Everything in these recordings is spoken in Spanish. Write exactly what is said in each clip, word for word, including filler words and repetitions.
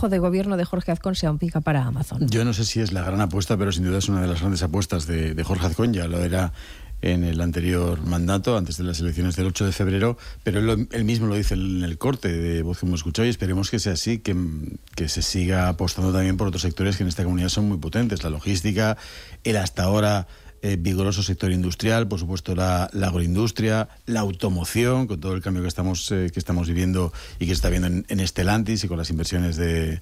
Consejo de Gobierno de Jorge Azcón sea un pica para Amazon? Yo no sé si es la gran apuesta, pero sin duda es una de las grandes apuestas de, de Jorge Azcón. Ya lo era en el anterior mandato, antes de las elecciones del ocho de febrero, pero él, lo, él mismo lo dice en el corte de voz que hemos escuchado, y esperemos que sea así, que, que se siga apostando también por otros sectores que en esta comunidad son muy potentes: la logística, el hasta ahora eh, vigoroso sector industrial, por supuesto la, la agroindustria, la automoción, con todo el cambio que estamos eh, que estamos viviendo y que se está viendo en, en Stellantis y con las inversiones de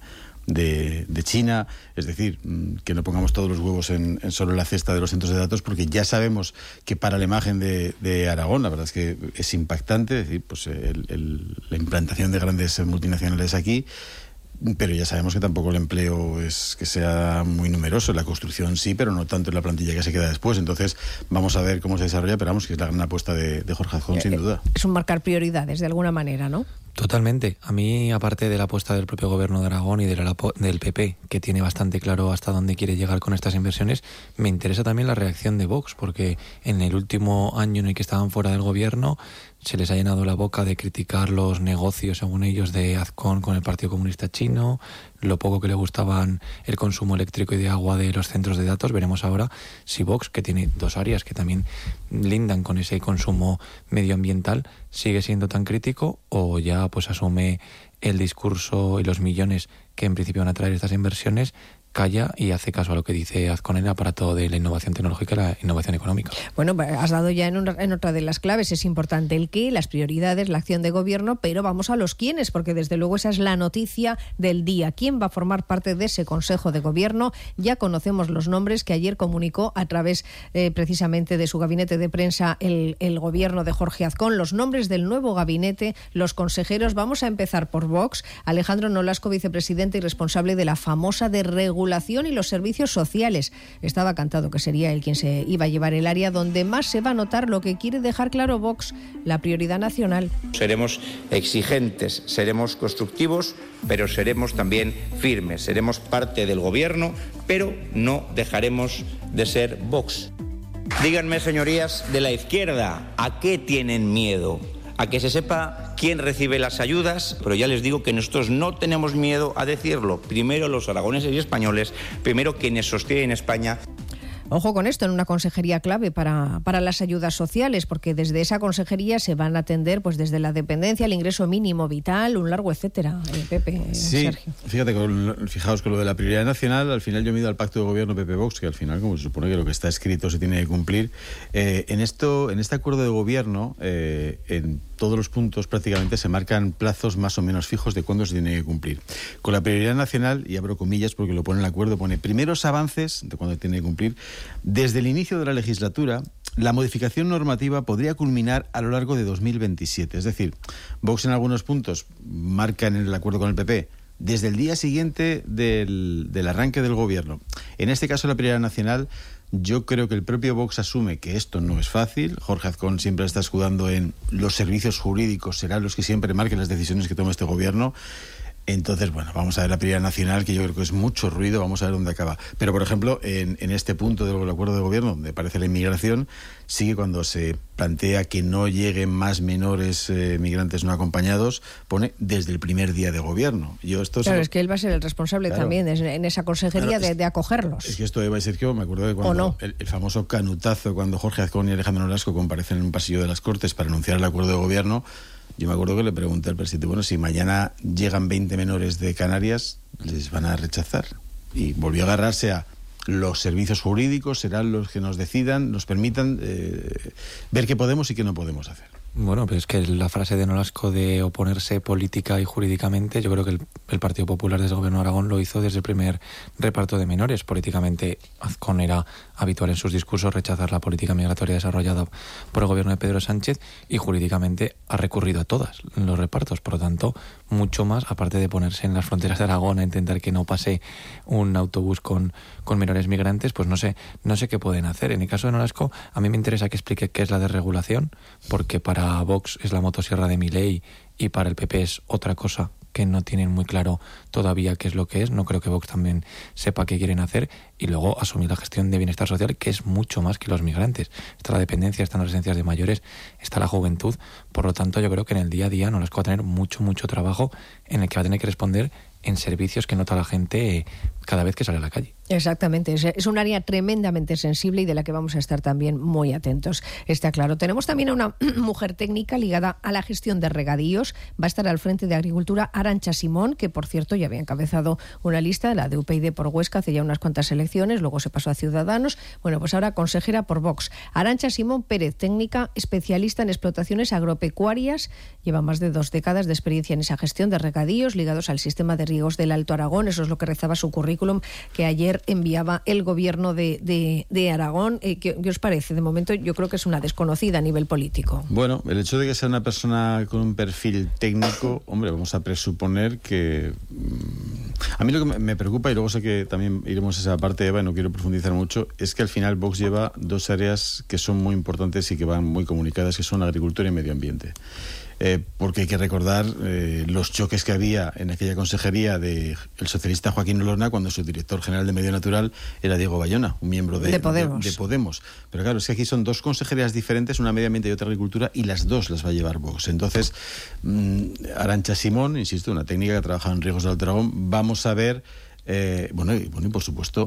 De, de China. Es decir, que no pongamos todos los huevos en, en solo la cesta de los centros de datos, porque ya sabemos que para la imagen de, de Aragón, la verdad es que es impactante, es decir, pues el, el, la implantación de grandes multinacionales aquí, pero ya sabemos que tampoco el empleo es que sea muy numeroso, la construcción sí, pero no tanto en la plantilla que se queda después. Entonces vamos a ver cómo se desarrolla, pero vamos, que es la gran apuesta de, de Jorge Azcón, eh, sin duda. Es un marcar prioridades de alguna manera, ¿no? Totalmente. A mí, aparte de la apuesta del propio gobierno de Aragón y de la, del P P, que tiene bastante claro hasta dónde quiere llegar con estas inversiones, me interesa también la reacción de Vox, porque en el último año en el que estaban fuera del gobierno se les ha llenado la boca de criticar los negocios, según ellos, de Azcón con el Partido Comunista Chino, lo poco que le gustaban el consumo eléctrico y de agua de los centros de datos. Veremos ahora si Vox, que tiene dos áreas que también lindan con ese consumo medioambiental, sigue siendo tan crítico o ya pues asume el discurso y los millones que en principio van a traer estas inversiones, calla y hace caso a lo que dice Azcón en el aparato de la innovación tecnológica y la innovación económica. Bueno, has dado ya en, una, en otra de las claves. Es importante el qué, las prioridades, la acción de gobierno, pero vamos a los quiénes, porque desde luego esa es la noticia del día. ¿Quién va a formar parte de ese Consejo de Gobierno? Ya conocemos los nombres que ayer comunicó a través eh, precisamente de su gabinete de prensa el, el gobierno de Jorge Azcón, los nombres del nuevo gabinete, los consejeros. Vamos a empezar por Vox. Alejandro Nolasco, vicepresidente y responsable de la famosa de regulación y los servicios sociales. Estaba cantado que sería él quien se iba a llevar el área donde más se va a notar lo que quiere dejar claro Vox, la prioridad nacional. Seremos exigentes, seremos constructivos, pero seremos también firmes. Seremos parte del gobierno, pero no dejaremos de ser Vox. Díganme, señorías de la izquierda, ¿a qué tienen miedo? A que se sepa quién recibe las ayudas, pero ya les digo que nosotros no tenemos miedo a decirlo. Primero los aragoneses y españoles, primero quienes sostienen España. Ojo con esto, en una consejería clave para, para las ayudas sociales, porque desde esa consejería se van a atender pues desde la dependencia, el ingreso mínimo vital, un largo etcétera. Eh, Pepe, sí, Sergio. Fíjate, con, fijaos con lo de la prioridad nacional, al final yo me he ido al pacto de gobierno P P Vox, que al final, como se supone que lo que está escrito se tiene que cumplir. Eh, en esto, en este acuerdo de gobierno, eh, en todos los puntos prácticamente se marcan plazos más o menos fijos de cuándo se tiene que cumplir. Con la prioridad nacional, y abro comillas porque lo pone en el acuerdo, pone primeros avances de cuándo tiene que cumplir. Desde el inicio de la legislatura, la modificación normativa podría culminar a lo largo de dos mil veintisiete. Es decir, Vox en algunos puntos marca en el acuerdo con el P P desde el día siguiente del, del arranque del gobierno. En este caso, la prioridad nacional, yo creo que el propio Vox asume que esto no es fácil. Jorge Azcón siempre está escudando en los servicios jurídicos, serán los que siempre marquen las decisiones que toma este gobierno. Entonces, bueno, vamos a ver la prioridad nacional, que yo creo que es mucho ruido, vamos a ver dónde acaba. Pero, por ejemplo, en, en este punto del acuerdo de gobierno, donde aparece la inmigración, sigue cuando se plantea que no lleguen más menores eh, migrantes no acompañados, pone desde el primer día de gobierno. Yo esto claro, lo... es que él va a ser el responsable claro. también en esa consejería claro, de, es, de acogerlos. Es que esto, Eva y Sergio, me acuerdo de cuando no? el, el famoso canutazo, cuando Jorge Azcón y Alejandro Nolasco comparecen en un pasillo de las Cortes para anunciar el acuerdo de gobierno. Yo me acuerdo que le pregunté al presidente, bueno, si mañana llegan veinte menores de Canarias, ¿les van a rechazar? Y volvió a agarrarse a los servicios jurídicos, serán los que nos decidan, nos permitan eh, ver qué podemos y qué no podemos hacer. Bueno, pues es que la frase de Nolasco de oponerse política y jurídicamente, yo creo que el, el Partido Popular desde el Gobierno de Aragón lo hizo desde el primer reparto de menores. Políticamente, Azcón era habitual en sus discursos rechazar la política migratoria desarrollada por el Gobierno de Pedro Sánchez, y jurídicamente ha recurrido a todas los repartos. Por lo tanto, mucho más, aparte de ponerse en las fronteras de Aragón a intentar que no pase un autobús con, con menores migrantes, pues no sé, no sé qué pueden hacer. En el caso de Nolasco, a mí me interesa que explique qué es la desregulación, porque para Para Vox es la motosierra de Milei y para el P P es otra cosa que no tienen muy claro todavía qué es lo que es. No creo que Vox también sepa qué quieren hacer. Y luego asumir la gestión de bienestar social, que es mucho más que los migrantes. Está la dependencia, están las residencias de mayores, está la juventud. Por lo tanto, yo creo que en el día a día Nolasco va a tener mucho, mucho trabajo en el que va a tener que responder en servicios que nota la gente eh, cada vez que sale a la calle. Exactamente, es un área tremendamente sensible y de la que vamos a estar también muy atentos, está claro. Tenemos también a una mujer técnica ligada a la gestión de regadíos, va a estar al frente de Agricultura Arantxa Simón, que por cierto ya había encabezado una lista, la de U P YD por Huesca, hace ya unas cuantas elecciones, luego se pasó a Ciudadanos, bueno, pues ahora consejera por Vox. Arantxa Simón Pérez, técnica especialista en explotaciones agropecuarias, lleva más de dos décadas de experiencia en esa gestión de regadíos ligados al sistema de riegos del Alto Aragón, eso es lo que rezaba su currículum que ayer enviaba el gobierno de, de, de Aragón. Eh, ¿qué, ¿Qué os parece? De momento yo creo que es una desconocida a nivel político. Bueno, el hecho de que sea una persona con un perfil técnico, hombre, vamos a presuponer que... A mí lo que me preocupa, y luego sé que también iremos a esa parte, Eva, y no quiero profundizar mucho, es que al final Vox lleva dos áreas que son muy importantes y que van muy comunicadas, que son agricultura y medio ambiente. Eh, porque hay que recordar eh, los choques que había en aquella consejería del socialista Joaquín Olona cuando su director general de Medio Natural era Diego Bayona, un miembro de, de, Podemos. de, de Podemos. Pero claro, es que aquí son dos consejerías diferentes, una medio ambiente y otra agricultura, y las dos las va a llevar Vox. Entonces, mmm, Arantxa Simón, insisto, una técnica que ha trabajado en riegos del Alto Aragón, vamos a ver, eh, bueno, y, bueno, y por supuesto,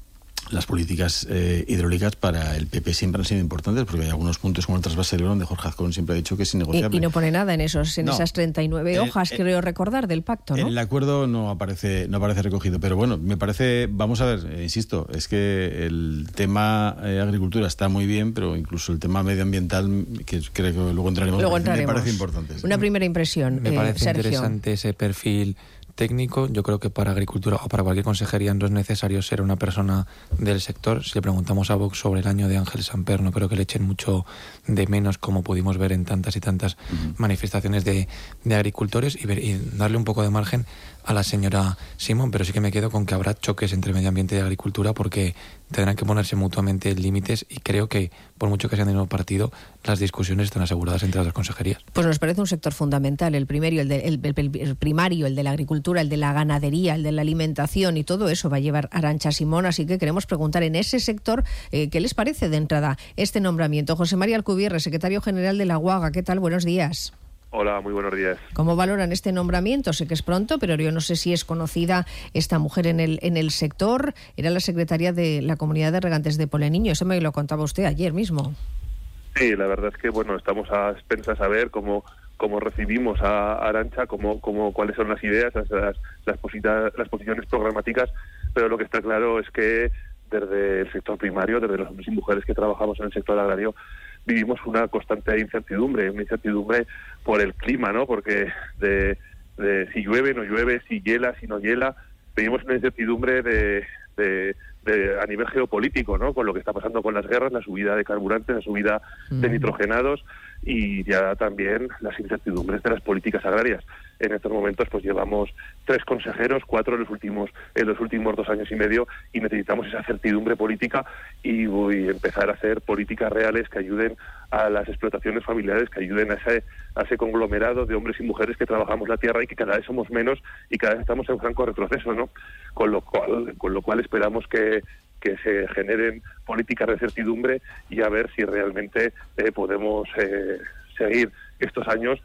las políticas eh, hidráulicas para el P P siempre han sido importantes, porque hay algunos puntos como el trasvase del León de Jorge Azcón siempre ha dicho que es innegociable. Y, y no pone nada en esos en no, esas treinta y nueve el, hojas, el, creo recordar, del pacto, ¿no? El acuerdo no aparece no aparece recogido, pero bueno, me parece, vamos a ver, eh, insisto, es que el tema eh, agricultura está muy bien, pero incluso el tema medioambiental, que creo que luego entraremos, luego me, entraremos. me parece importante. ¿Sí? Una primera impresión, Me eh, parece Sergio. interesante ese perfil técnico. Yo creo que para agricultura o para cualquier consejería no es necesario ser una persona del sector. Si le preguntamos a Vox sobre el año de Ángel Samper, no creo que le echen mucho de menos, como pudimos ver en tantas y tantas uh-huh. manifestaciones de, de agricultores, y, ver, y darle un poco de margen a la señora Simón, pero sí que me quedo con que habrá choques entre medio ambiente y agricultura, porque tendrán que ponerse mutuamente límites, y creo que por mucho que sean del mismo partido, las discusiones están aseguradas entre las dos consejerías. Pues nos parece un sector fundamental, el primario, el, de, el, el, el primario, el de la agricultura, el de la ganadería, el de la alimentación, y todo eso va a llevar Arantxa Simón, así que queremos preguntar en ese sector eh, ¿qué les parece de entrada este nombramiento? José María Alcubierre, secretario general de la UAGA, ¿qué tal? Buenos días. Hola, muy buenos días. ¿Cómo valoran este nombramiento? Sé que es pronto, pero yo no sé si es conocida esta mujer en el en el sector. Era la secretaria de la Comunidad de Regantes de Poleniño. Eso me lo contaba usted ayer mismo. Sí, la verdad es que bueno, estamos a expensas a ver cómo cómo recibimos a Arantxa, cómo, cómo cuáles son las ideas, las las, las, posita, las posiciones programáticas, pero lo que está claro es que desde el sector primario, desde los hombres y mujeres que trabajamos en el sector agrario, vivimos una constante incertidumbre, una incertidumbre por el clima, ¿no? Porque de, de si llueve, no llueve, si hiela, si no hiela, vivimos una incertidumbre de, de, de a nivel geopolítico, ¿no? Con lo que está pasando con las guerras, la subida de carburantes, la subida mm. de nitrogenados, y ya también las incertidumbres de las políticas agrarias. En estos momentos pues llevamos tres consejeros, cuatro en los últimos en los últimos dos años y medio, y necesitamos esa certidumbre política y voy a empezar a hacer políticas reales que ayuden a las explotaciones familiares, que ayuden a ese, a ese conglomerado de hombres y mujeres que trabajamos la tierra y que cada vez somos menos y cada vez estamos en franco retroceso, ¿no? Con lo cual, con lo cual esperamos que que se generen políticas de certidumbre y a ver si realmente eh, podemos eh, seguir estos años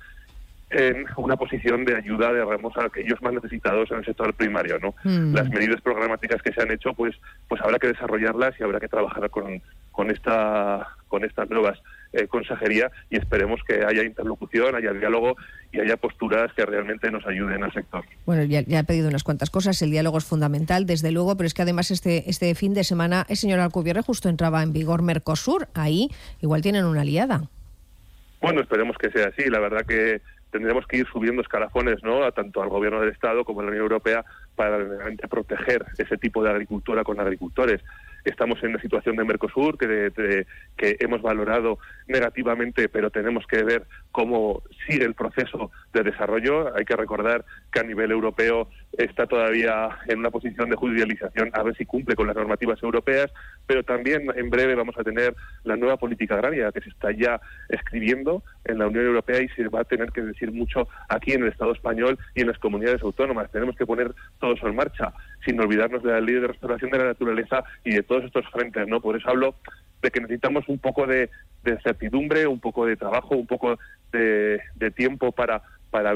en una posición de ayuda de remos a aquellos más necesitados en el sector primario, ¿no? Mm. Las medidas programáticas que se han hecho, pues pues habrá que desarrollarlas y habrá que trabajar con con esta con estas nuevas eh, consejería, y esperemos que haya interlocución, haya diálogo y haya posturas que realmente nos ayuden al sector. Bueno, ya, ya ha pedido unas cuantas cosas, el diálogo es fundamental, desde luego, pero es que además este este fin de semana, el señor Alcubierre, justo entraba en vigor Mercosur, ahí igual tienen una aliada. Bueno, esperemos que sea así, la verdad que tendremos que ir subiendo escalafones, ¿no?, a tanto al gobierno del Estado como a la Unión Europea para realmente proteger ese tipo de agricultura con agricultores. Estamos en una situación de Mercosur que, de, de, que hemos valorado negativamente, pero tenemos que ver cómo sigue el proceso de desarrollo. Hay que recordar que a nivel europeo está todavía en una posición de judicialización, a ver si cumple con las normativas europeas, pero también en breve vamos a tener la nueva política agraria que se está ya escribiendo en la Unión Europea y se va a tener que decir mucho aquí en el Estado español y en las comunidades autónomas. Tenemos que poner todo eso en marcha, sin olvidarnos de la ley de restauración de la naturaleza y de todos estos frentes, ¿no? Por eso hablo de que necesitamos un poco de, de certidumbre, un poco de trabajo, un poco de, de tiempo para, para ver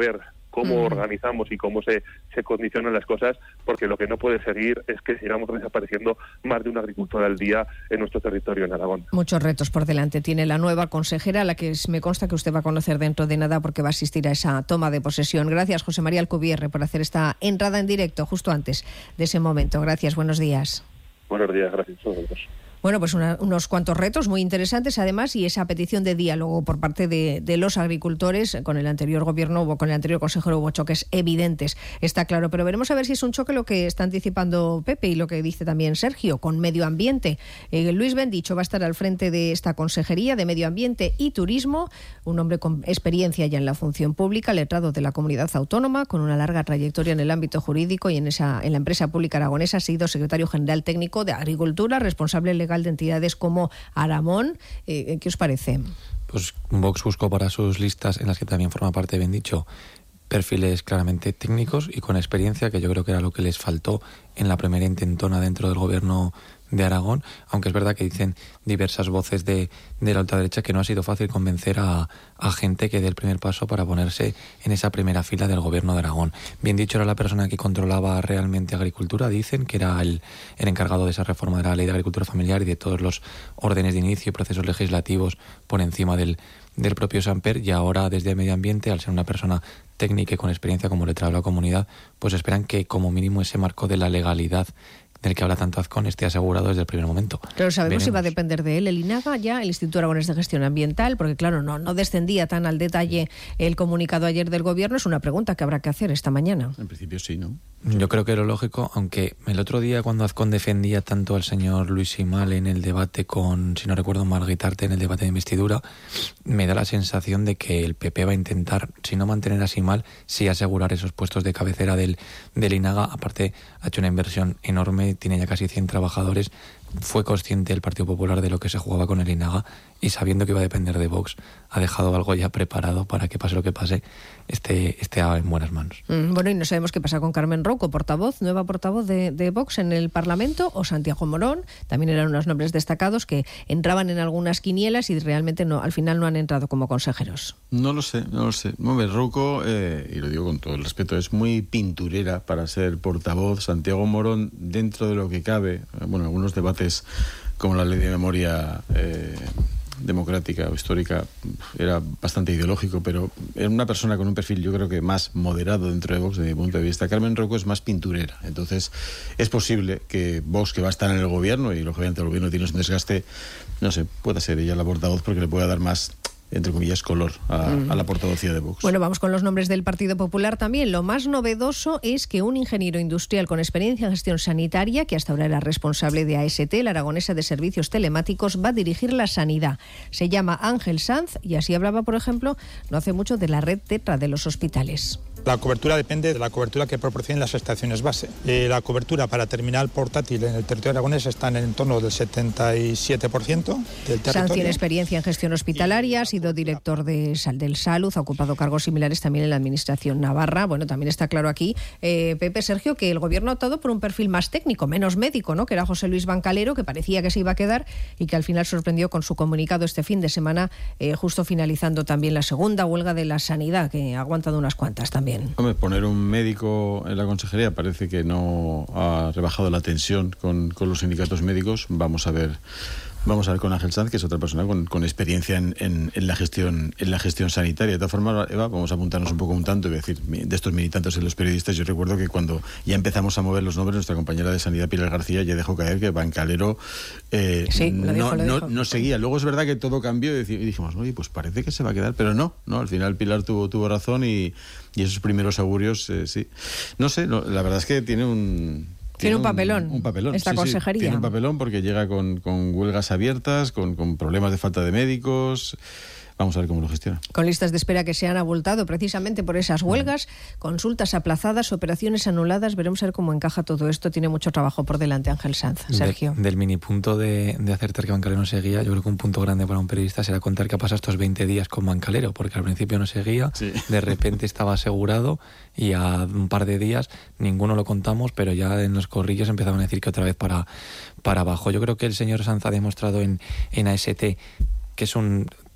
cómo Mm. organizamos y cómo se, se condicionan las cosas, porque lo que no puede seguir es que sigamos desapareciendo más de un agricultor al día en nuestro territorio en Aragón. Muchos retos por delante tiene la nueva consejera, a la que me consta que usted va a conocer dentro de nada porque va a asistir a esa toma de posesión. Gracias, José María Alcubierre, por hacer esta entrada en directo justo antes de ese momento. Gracias, buenos días. Buenos días, gracias a vosotros. Bueno, pues una, unos cuantos retos muy interesantes, además, y esa petición de diálogo por parte de, de los agricultores. Con el anterior gobierno o con el anterior consejero hubo choques evidentes, está claro. Pero veremos a ver si es un choque lo que está anticipando Pepe y lo que dice también Sergio, con medio ambiente. Eh, Luis Bendicho va a estar al frente de esta consejería de Medio Ambiente y Turismo, un hombre con experiencia ya en la función pública, letrado de la comunidad autónoma, con una larga trayectoria en el ámbito jurídico y en, esa, en la empresa pública aragonesa. Ha sido secretario general técnico de Agricultura, responsable legal de entidades como Aramón. Eh, ¿Qué os parece? Pues Vox buscó para sus listas, en las que también forma parte, bien dicho, perfiles claramente técnicos y con experiencia, que yo creo que era lo que les faltó en la primera intentona dentro del gobierno de Aragón, aunque es verdad que dicen diversas voces de, de la ultraderecha que no ha sido fácil convencer a, a gente que dé el primer paso para ponerse en esa primera fila del gobierno de Aragón. Bien dicho, era la persona que controlaba realmente agricultura, dicen que era el, el encargado de esa reforma de la ley de agricultura familiar y de todos los órdenes de inicio y procesos legislativos por encima del, del propio Samper, y ahora desde Medio Ambiente, al ser una persona técnica y con experiencia como letrado de la comunidad, pues esperan que como mínimo ese marco de la legalidad del que habla tanto Azcón esté asegurado desde el primer momento. Claro, sabemos Veremos. si va a depender de él el INAGA ya, el Instituto Aragonés de Gestión Ambiental, porque claro, no, no descendía tan al detalle el comunicado ayer del Gobierno. Es una pregunta que habrá que hacer esta mañana. En principio sí, ¿no? Yo creo que lo lógico, aunque el otro día cuando Azcón defendía tanto al señor Luis Simal en el debate con, si no recuerdo mal, Guitarte en el debate de investidura, me da la sensación de que el P P va a intentar, si no mantener a Simal, sí asegurar esos puestos de cabecera del, del INAGA. Aparte, ha hecho una inversión enorme, tiene ya casi cien trabajadores. Fue consciente el Partido Popular de lo que se jugaba con el INAGA y sabiendo que iba a depender de Vox, ha dejado algo ya preparado para que pase lo que pase, esté, esté en buenas manos. Mm, bueno, y no sabemos qué pasa con Carmen Rouco, portavoz, nueva portavoz de, de Vox en el Parlamento, o Santiago Morón. También eran unos nombres destacados que entraban en algunas quinielas y realmente no, al final no han entrado como consejeros. No lo sé, no lo sé. Bueno, Rouco, eh, y lo digo con todo el respeto, es muy pinturera para ser portavoz. Santiago Morón, dentro de lo que cabe, bueno, algunos debates como la ley de memoria eh, democrática o histórica era bastante ideológico, pero era una persona con un perfil yo creo que más moderado dentro de Vox desde mi punto de vista. Carmen Rouco es más pinturera, entonces es posible que Vox, que va a estar en el gobierno y lógicamente el gobierno tiene un desgaste, no sé, pueda ser ella la portavoz porque le pueda dar más, entre comillas, color a, mm. a la portavocía de Vox. Bueno, vamos con los nombres del Partido Popular también. Lo más novedoso es que un ingeniero industrial con experiencia en gestión sanitaria, que hasta ahora era responsable de A S T, la Aragonesa de Servicios Telemáticos, va a dirigir la sanidad. Se llama Ángel Sanz y así hablaba, por ejemplo, no hace mucho, de la red Tetra de los hospitales. La cobertura depende de la cobertura que proporcionen las estaciones base. Eh, la cobertura para terminal portátil en el territorio aragonés está en el entorno del setenta y siete por ciento del territorio. Sanz tiene experiencia en gestión hospitalaria, ha sido director de Sal del Salud, ha ocupado cargos similares también en la Administración navarra. Bueno, también está claro aquí, eh, Pepe, Sergio, que el Gobierno ha optado por un perfil más técnico, menos médico, ¿no? Que era José Luis Bancalero, que parecía que se iba a quedar y que al final sorprendió con su comunicado este fin de semana, eh, justo finalizando también la segunda huelga de la sanidad, que ha aguantado unas cuantas también. Hombre, poner un médico en la consejería parece que no ha rebajado la tensión con, con los sindicatos médicos. Vamos a ver, vamos a ver con Ángel Sanz, que es otra persona con, con experiencia en, en, en la gestión en la gestión sanitaria. De todas formas, Eva, vamos a apuntarnos un poco un tanto y decir, de estos militantes en los periodistas, yo recuerdo que cuando ya empezamos a mover los nombres, nuestra compañera de Sanidad, Pilar García, ya dejó caer que Bancalero eh, sí, lo dijo, no, lo dijo. no, no seguía. Luego es verdad que todo cambió y dijimos, oye, pues parece que se va a quedar, pero no, no, al final Pilar tuvo, tuvo razón y, y esos primeros augurios, eh, sí. No sé, no, la verdad es que tiene un... Tiene un papelón, un, un papelón. esta sí, consejería. Sí, tiene un papelón porque llega con, con huelgas abiertas, con, con problemas de falta de médicos. Vamos a ver cómo lo gestiona. Con listas de espera que se han abultado precisamente por esas huelgas, consultas aplazadas, operaciones anuladas. Veremos a ver cómo encaja todo esto. Tiene mucho trabajo por delante Ángel Sanz. Sergio. De, del mini punto de, de acertar que Bancalero no seguía, yo creo que un punto grande para un periodista será contar qué ha pasado estos veinte días con Bancalero, porque al principio no seguía, sí. De repente estaba asegurado y a un par de días ninguno lo contamos, pero ya en los corrillos empezaban a decir que otra vez para, para abajo. Yo creo que el señor Sanz ha demostrado en, en A S T que es un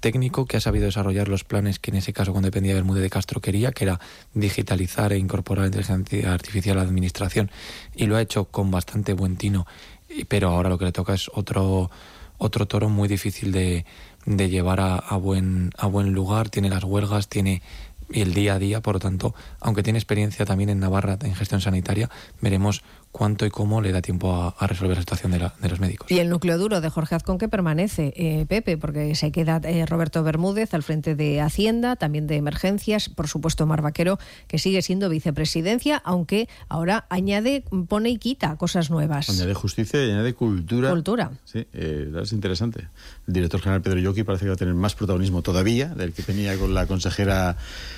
técnico que ha sabido desarrollar los planes que en ese caso, cuando dependía de Bermúdez de Castro, quería, que era digitalizar e incorporar la inteligencia artificial a la administración, y lo ha hecho con bastante buen tino, pero ahora lo que le toca es otro, otro toro muy difícil de, de llevar a, a, buen, a buen lugar. Tiene las huelgas, tiene el día a día, por lo tanto, aunque tiene experiencia también en Navarra en gestión sanitaria, veremos cuánto y cómo le da tiempo a, a resolver la situación de, la, de los médicos. Y el núcleo duro de Jorge Azcón que permanece, eh, Pepe, porque se queda eh, Roberto Bermúdez al frente de Hacienda, también de Emergencias, por supuesto Mar Vaquero, que sigue siendo vicepresidencia, aunque ahora añade, pone y quita cosas nuevas. Añade justicia y añade cultura. Cultura. Sí, eh, es interesante. El director general Pedro Lloqui parece que va a tener más protagonismo todavía del que tenía con la consejera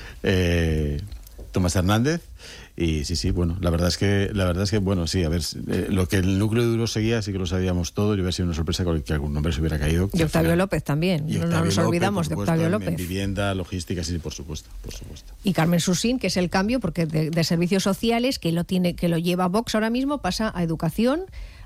eh, Tomás Hernández. Y sí, sí, bueno, la verdad es que, la verdad es que bueno, sí, a ver, eh, lo que el núcleo duro seguía sí que lo sabíamos todo, y hubiera sido una sorpresa que algún nombre se hubiera caído. Y Octavio final, López también, y no Octavio nos López, olvidamos supuesto, de Octavio López. En vivienda, logística, sí, por supuesto, por supuesto. Y Carmen Susín, que es el cambio, porque de, de servicios sociales, que lo tiene, que lo lleva Vox ahora mismo, pasa a educación,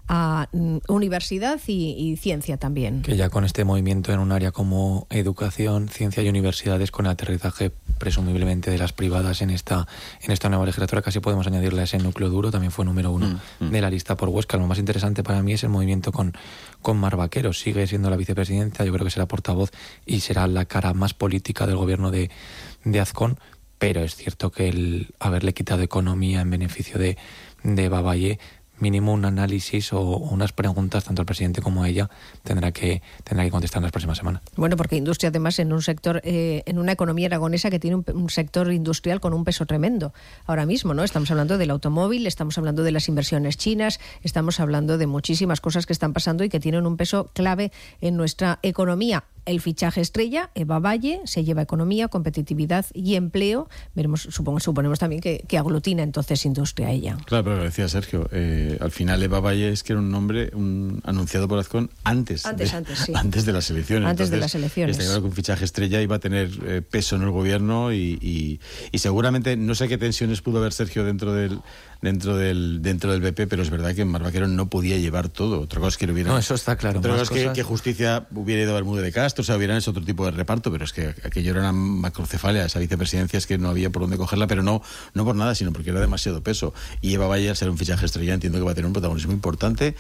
a mm, universidad y, y ciencia también. Que ya con este movimiento en un área como educación, ciencia y universidades, con el aterrizaje presumiblemente de las privadas en esta en esta nueva legislatura, casi podemos añadirle a ese núcleo duro. También fue número uno mm, mm. de la lista por Huesca. Lo más interesante para mí es el movimiento con, con Mar Vaquero. Sigue siendo la vicepresidenta, yo creo que será portavoz y será la cara más política del gobierno de, de Azcón, pero es cierto que el haberle quitado economía en beneficio de, de Babaye, mínimo un análisis o unas preguntas, tanto al presidente como a ella, tendrá que tendrá que contestar en las próximas semanas. Bueno, porque industria además en un sector, eh, en una economía aragonesa que tiene un, un sector industrial con un peso tremendo ahora mismo, ¿no? Estamos hablando del automóvil, estamos hablando de las inversiones chinas, estamos hablando de muchísimas cosas que están pasando y que tienen un peso clave en nuestra economía. El fichaje estrella, Eva Valle, se lleva economía, competitividad y empleo. Veremos, supongo, suponemos también que, que aglutina entonces industria ella. Claro, pero lo decía Sergio, eh, al final Eva Valle es que era un nombre un, anunciado por Azcón antes, antes, de, antes, sí. antes de las elecciones. Antes entonces, de las elecciones. Está claro que un fichaje estrella iba a tener eh, peso en el gobierno y, y, y seguramente, no sé qué tensiones pudo haber Sergio dentro del dentro del dentro del B P, pero es verdad que Mar Vaquero no podía llevar todo. Otra cosa es que lo hubiera... No, eso está claro. Otra cosa es cosas... que, que Justicia hubiera ido a Bermúdez de Castro, o sea, hubieran hecho otro tipo de reparto, pero es que aquello era una macrocefalia, esa vicepresidencia, es que no había por dónde cogerla, pero no no por nada, sino porque era demasiado peso. Y Eva Valle, al ser un fichaje estrella, entiendo que va a tener un protagonismo importante.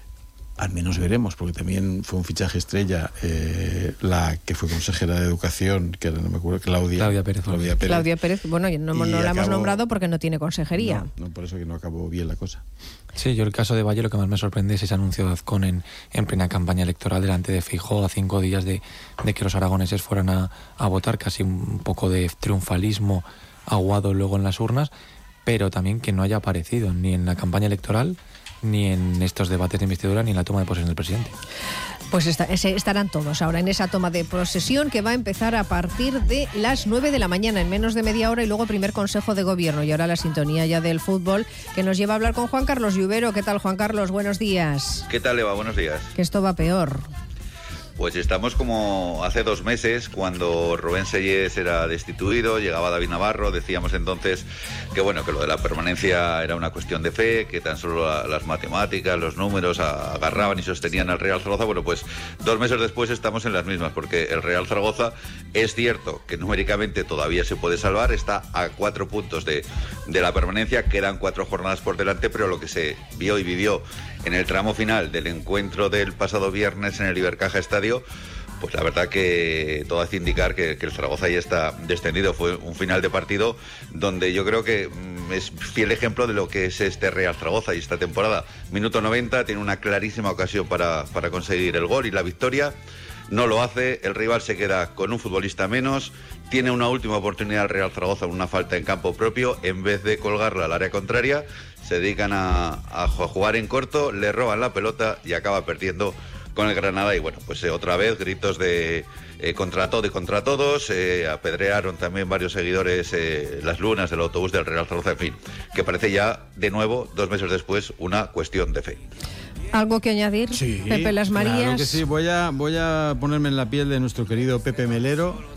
Al menos veremos, porque también fue un fichaje estrella eh, la que fue consejera de Educación, que era, no me acuerdo, Claudia, Claudia Pérez. Claudia Pérez, Claudia Pérez bueno, no, no la acabó, hemos nombrado porque no tiene consejería. No, no, por eso que no acabó bien la cosa. Sí, yo el caso de Valle lo que más me sorprende es ese anuncio de Azcón en, en plena campaña electoral delante de Feijóo, a cinco días de, de que los aragoneses fueran a, a votar, casi un poco de triunfalismo aguado luego en las urnas, pero también que no haya aparecido ni en la campaña electoral, ni en estos debates de investidura, ni en la toma de posesión del presidente. Pues está, ese, estarán todos ahora en esa toma de posesión que va a empezar a partir de las nueve de la mañana, en menos de media hora, y luego primer consejo de gobierno. Y ahora la sintonía ya del fútbol, que nos lleva a hablar con Juan Carlos Lluvero. ¿Qué tal, Juan Carlos? Buenos días. ¿Qué tal, Eva? Buenos días. Que esto va peor. Pues estamos como hace dos meses, cuando Rubén Sellés era destituido, llegaba David Navarro, decíamos entonces que bueno, que lo de la permanencia era una cuestión de fe, que tan solo la, las matemáticas, los números agarraban y sostenían al Real Zaragoza. Bueno, pues dos meses después estamos en las mismas, porque el Real Zaragoza es cierto que numéricamente todavía se puede salvar, está a cuatro puntos de, de la permanencia, quedan cuatro jornadas por delante, pero lo que se vio y vivió en el tramo final del encuentro del pasado viernes en el Ibercaja Estadio, pues la verdad que todo hace indicar que, que el Zaragoza ya está descendido. Fue un final de partido donde yo creo que mm, es fiel ejemplo de lo que es este Real Zaragoza y esta temporada. Minuto noventa, tiene una clarísima ocasión para, para conseguir el gol y la victoria. No lo hace, el rival se queda con un futbolista menos, tiene una última oportunidad el Real Zaragoza, una falta en campo propio, en vez de colgarla al área contraria, se dedican a, a jugar en corto, le roban la pelota y acaba perdiendo con el Granada. Y bueno, pues eh, otra vez gritos de eh, contra todo y contra todos, eh, apedrearon también varios seguidores eh, las lunas del autobús del Real Zaragoza, en fin, que parece ya de nuevo, dos meses después, una cuestión de fe. ¿Algo que añadir, sí, Pepe Las Marías? Claro que sí, voy a, voy a ponerme en la piel de nuestro querido Pepe Melero.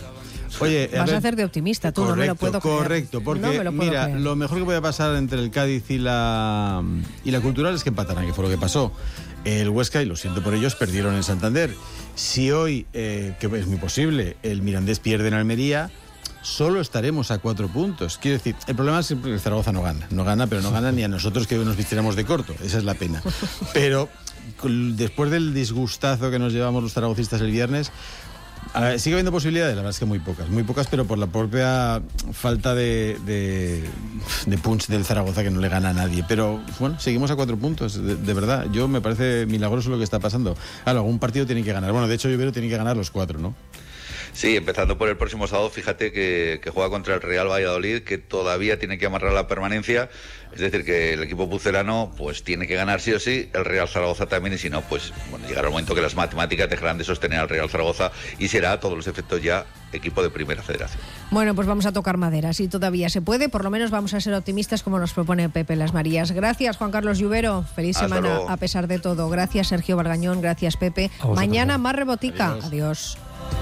Oye, Vas a, ver, a hacer de optimista, tú, correcto, no me lo puedo creer. Correcto, porque no me lo puedo mira, creer. lo mejor que puede pasar entre el Cádiz y la y la Cultural es que empatarán, que fue lo que pasó. El Huesca, y lo siento por ellos, perdieron en Santander. Si hoy, eh, que es muy posible, el Mirandés pierde en Almería, solo estaremos a cuatro puntos. Quiero decir, el problema es que el Zaragoza no gana. No gana, pero no gana ni a nosotros que nos vistiéramos de corto. Esa es la pena. Pero después del disgustazo que nos llevamos los zaragocistas el viernes, a ver, sigue habiendo posibilidades, la verdad es que muy pocas, muy pocas, pero por la propia falta de, de, de punch del Zaragoza, que no le gana a nadie. Pero bueno, seguimos a cuatro puntos, de, de verdad. Yo me parece milagroso lo que está pasando. Claro, algún partido tiene que ganar. Bueno, de hecho, yo creo que tiene que ganar los cuatro, ¿no? Sí, empezando por el próximo sábado, fíjate que, que juega contra el Real Valladolid, que todavía tiene que amarrar la permanencia. Es decir, que el equipo pucelano pues tiene que ganar sí o sí, el Real Zaragoza también, y si no, pues bueno, llegará el momento que las matemáticas dejarán de sostener al Real Zaragoza y será a todos los efectos ya equipo de primera federación. Bueno, pues vamos a tocar madera, si todavía se puede, por lo menos vamos a ser optimistas como nos propone Pepe Las Marías. Gracias, Juan Carlos Lluvero, feliz Hasta semana luego. a pesar de todo. Gracias, Sergio Bargañón, gracias, Pepe. Mañana más Rebotica. Adiós. Adiós.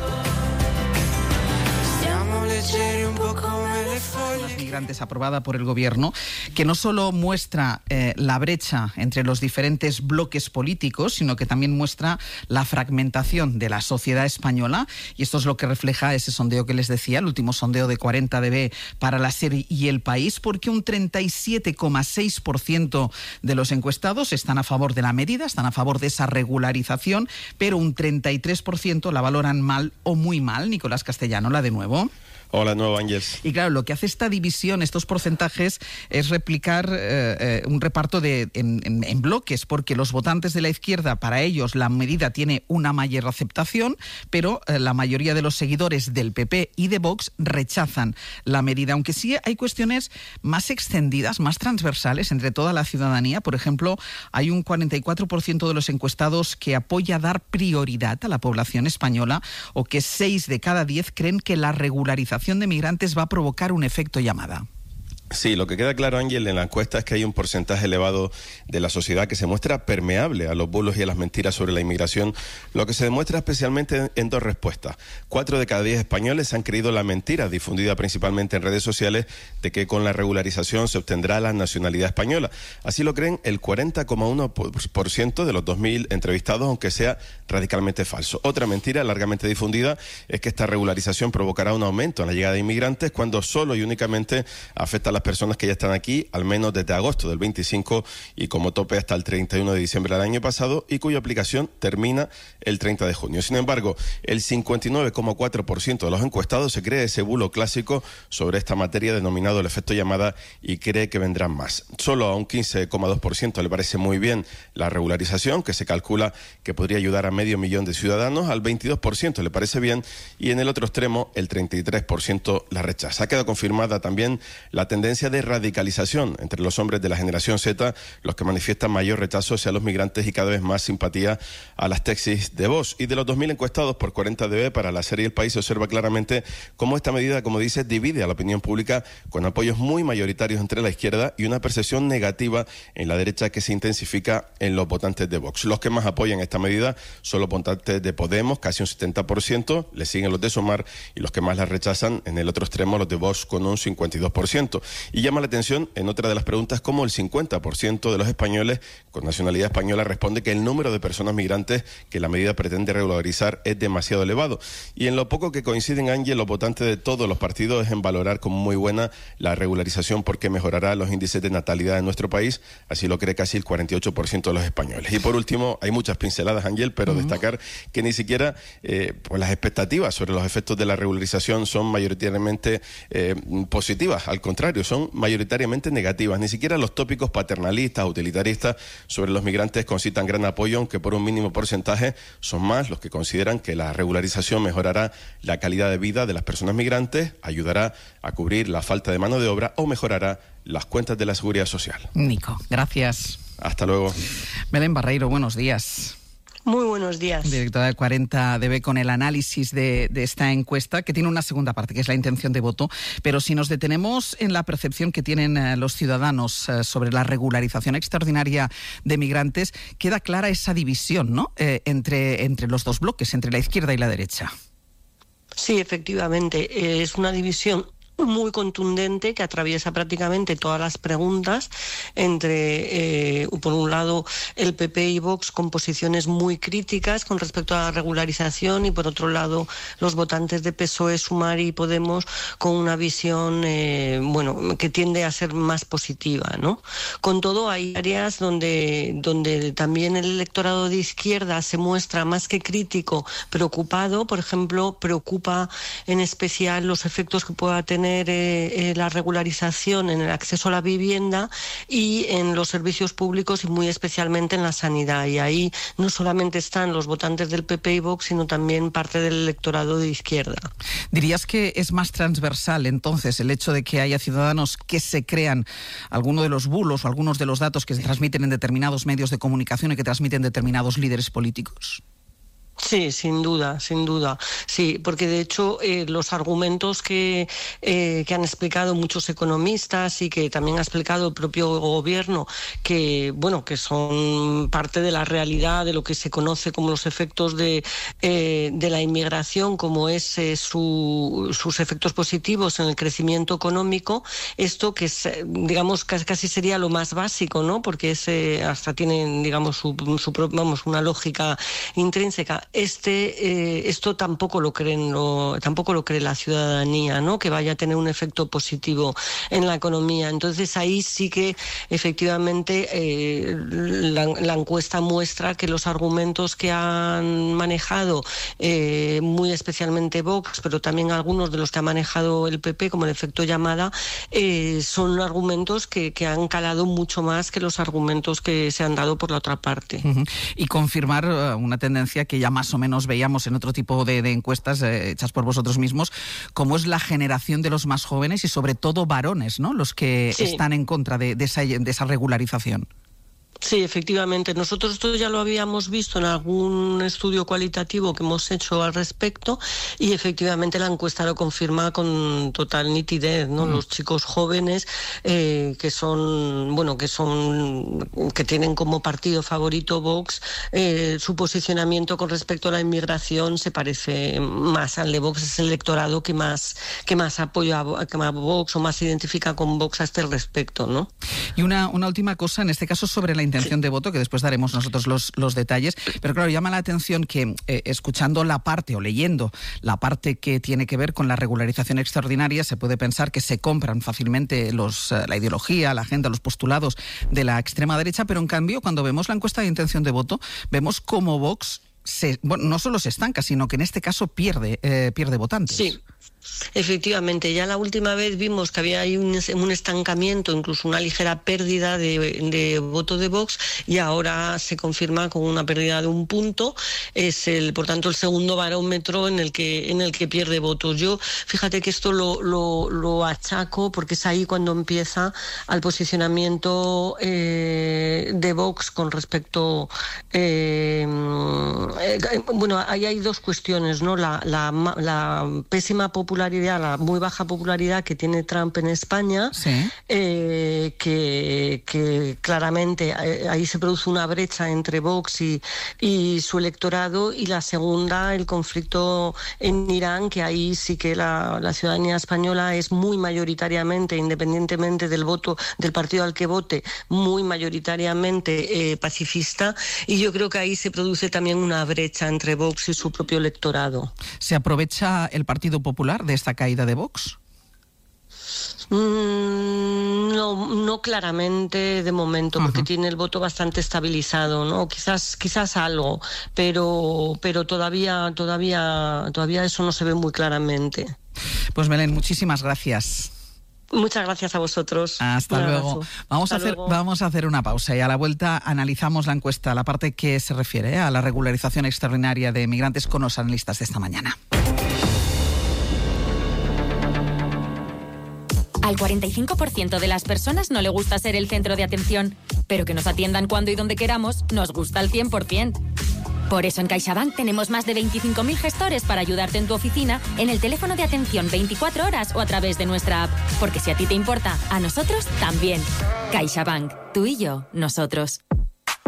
Los migrantes aprobada por el gobierno, que no solo muestra eh, la brecha entre los diferentes bloques políticos, sino que también muestra la fragmentación de la sociedad española, y esto es lo que refleja ese sondeo que les decía, el último sondeo de cuarenta D B para la SER y El País, porque un treinta y siete coma seis por ciento de los encuestados están a favor de la medida, están a favor de esa regularización, pero un treinta y tres por ciento la valoran mal o muy mal. Nicolás Castellano, la de nuevo. Hola, nuevo Ángels. Y claro, lo que hace esta división, estos porcentajes, es replicar eh, eh, un reparto de, en, en, en bloques, porque los votantes de la izquierda, para ellos la medida tiene una mayor aceptación, pero eh, la mayoría de los seguidores del P P y de Vox rechazan la medida, aunque sí hay cuestiones más extendidas, más transversales entre toda la ciudadanía. Por ejemplo, hay un cuarenta y cuatro por ciento de los encuestados que apoya dar prioridad a la población española, o que seis de cada diez creen que la regularización de migrantes va a provocar un efecto llamada. Sí, lo que queda claro, Ángel, en la encuesta es que hay un porcentaje elevado de la sociedad que se muestra permeable a los bulos y a las mentiras sobre la inmigración, lo que se demuestra especialmente en dos respuestas. Cuatro de cada diez españoles han creído la mentira, difundida principalmente en redes sociales, de que con la regularización se obtendrá la nacionalidad española. Así lo creen el cuarenta coma uno por ciento de los dos mil entrevistados, aunque sea radicalmente falso. Otra mentira largamente difundida es que esta regularización provocará un aumento en la llegada de inmigrantes, cuando solo y únicamente afecta a las personas que ya están aquí, al menos desde agosto del veinticinco y como tope hasta el treinta y uno de diciembre del año pasado, y cuya aplicación termina el treinta de junio. Sin embargo, el cincuenta y nueve coma cuatro por ciento de los encuestados se cree ese bulo clásico sobre esta materia denominado el efecto llamada y cree que vendrán más. Solo a un quince coma dos por ciento le parece muy bien la regularización, que se calcula que podría ayudar a medio millón de ciudadanos, al veintidós por ciento le parece bien, y en el otro extremo el treinta y tres por ciento la rechaza. Ha quedado confirmada también la tendencia de radicalización entre los hombres de la generación Z, los que manifiestan mayor rechazo hacia los migrantes y cada vez más simpatía a las tesis de Vox. Y de los dos mil encuestados por cuarenta D B para la SER y El País, se observa claramente cómo esta medida, como dice, divide a la opinión pública, con apoyos muy mayoritarios entre la izquierda y una percepción negativa en la derecha que se intensifica en los votantes de Vox. Los que más apoyan esta medida son los votantes de Podemos, casi un setenta por ciento, le siguen los de Sumar, y los que más la rechazan en el otro extremo, los de Vox, con un cincuenta y dos por ciento. Y llama la atención en otra de las preguntas cómo el cincuenta por ciento de los españoles con nacionalidad española responde que el número de personas migrantes que la medida pretende regularizar es demasiado elevado. Y en lo poco que coinciden, Ángel, los votantes de todos los partidos es en valorar como muy buena la regularización, porque mejorará los índices de natalidad en nuestro país, así lo cree casi el cuarenta y ocho por ciento de los españoles. Y por último, hay muchas pinceladas, Ángel, pero uh-huh. destacar que ni siquiera eh, pues las expectativas sobre los efectos de la regularización son mayoritariamente eh, positivas, al contrario, son mayoritariamente negativas. Ni siquiera los tópicos paternalistas, utilitaristas sobre los migrantes concitan gran apoyo, aunque por un mínimo porcentaje son más los que consideran que la regularización mejorará la calidad de vida de las personas migrantes, ayudará a cubrir la falta de mano de obra o mejorará las cuentas de la seguridad social. Nico, gracias. Hasta luego. Belén Barreiro, buenos días. Muy buenos días. Directora de cuarenta D B, con el análisis de, de esta encuesta, que tiene una segunda parte, que es la intención de voto. Pero si nos detenemos en la percepción que tienen eh, los ciudadanos eh, sobre la regularización extraordinaria de migrantes, queda clara esa división, ¿no? Eh, entre, entre los dos bloques, entre la izquierda y la derecha. Sí, efectivamente, es una división muy contundente que atraviesa prácticamente todas las preguntas entre, eh, por un lado, el P P y Vox con posiciones muy críticas con respecto a la regularización y, por otro lado, los votantes de P S O E, Sumar y Podemos con una visión eh, bueno, que tiende a ser más positiva, ¿no? Con todo, hay áreas donde, donde también el electorado de izquierda se muestra más que crítico, preocupado. Por ejemplo, preocupa en especial los efectos que pueda tener Eh, eh, la regularización en el acceso a la vivienda y en los servicios públicos y muy especialmente en la sanidad. Y ahí no solamente están los votantes del P P y Vox, sino también parte del electorado de izquierda. ¿Dirías que es más transversal entonces el hecho de que haya ciudadanos que se crean alguno de los bulos o algunos de los datos que se transmiten en determinados medios de comunicación y que transmiten determinados líderes políticos? Sí, sin duda, sin duda. Sí, porque de hecho eh, los argumentos que, eh, que han explicado muchos economistas y que también ha explicado el propio gobierno, que bueno, que son parte de la realidad de lo que se conoce como los efectos de, eh, de la inmigración, como es eh, su, sus efectos positivos en el crecimiento económico. Esto que es, digamos, casi sería lo más básico, ¿no? Porque es, eh, hasta tienen, digamos, su, su, vamos, una lógica intrínseca. Este, eh, esto tampoco lo creen, lo, tampoco lo cree la ciudadanía, ¿no? Que vaya a tener un efecto positivo en la economía. Entonces ahí sí que efectivamente eh, la, la encuesta muestra que los argumentos que han manejado eh, muy especialmente Vox, pero también algunos de los que ha manejado el P P, como el efecto llamada, eh, son argumentos que, que han calado mucho más que los argumentos que se han dado por la otra parte. Uh-huh. Y confirmar uh, una tendencia que ya más o menos veíamos en otro tipo de, de encuestas eh, hechas por vosotros mismos, como es la generación de los más jóvenes y sobre todo varones, ¿no? Los que sí. están en contra de, de, esa, de esa regularización. Sí, efectivamente. Nosotros esto ya lo habíamos visto en algún estudio cualitativo que hemos hecho al respecto y efectivamente la encuesta lo confirma con total nitidez, ¿no? Mm. Los chicos jóvenes eh, que son, bueno, que son, que tienen como partido favorito Vox, eh, su posicionamiento con respecto a la inmigración se parece más al de Vox. Es el electorado que más, que más apoya a, que más Vox o más se identifica con Vox a este respecto, ¿no? Y una, una última cosa, en este caso sobre la intención de voto, que después daremos nosotros los, los detalles, pero claro, llama la atención que eh, escuchando la parte o leyendo la parte que tiene que ver con la regularización extraordinaria, se puede pensar que se compran fácilmente los, eh, la ideología, la agenda, los postulados de la extrema derecha, pero en cambio cuando vemos la encuesta de intención de voto, vemos cómo Vox se, bueno, no solo se estanca, sino que en este caso pierde, eh, pierde votantes. Sí. Efectivamente, ya la última vez vimos que había ahí un, un estancamiento, incluso una ligera pérdida de, de voto de Vox, y ahora se confirma con una pérdida de un punto. Es el, por tanto, el segundo barómetro en el que en el que pierde votos. Yo, fíjate que esto lo, lo, lo achaco porque es ahí cuando empieza al posicionamiento eh, de Vox con respecto. Eh, eh, bueno, ahí hay dos cuestiones, ¿no? La, la, la pésima popularidad, la muy baja popularidad que tiene Trump en España, sí. eh, que, que claramente eh, ahí se produce una brecha entre Vox y, y su electorado, y la segunda, el conflicto en Irán, que ahí sí que la, la ciudadanía española es muy mayoritariamente, independientemente del voto del partido al que vote, muy mayoritariamente eh, pacifista, y yo creo que ahí se produce también una brecha entre Vox y su propio electorado. ¿Se aprovecha el Partido Popular de esta caída de Vox? Mm, no, no claramente de momento, porque uh-huh. tiene el voto bastante estabilizado, ¿no? Quizás, quizás algo, pero, pero todavía, todavía, todavía eso no se ve muy claramente. Pues Belén, muchísimas gracias. Muchas gracias a vosotros. Hasta luego. Vamos, Hasta a hacer, luego. vamos a hacer una pausa y a la vuelta analizamos la encuesta, la parte que se refiere ¿eh? a la regularización extraordinaria de migrantes con los analistas de esta mañana. Al cuarenta y cinco por ciento de las personas no le gusta ser el centro de atención, pero que nos atiendan cuando y donde queramos nos gusta al cien por ciento. Por eso en CaixaBank tenemos más de veinticinco mil gestores para ayudarte en tu oficina, en el teléfono de atención veinticuatro horas o a través de nuestra app. Porque si a ti te importa, a nosotros también. CaixaBank. Tú y yo, nosotros.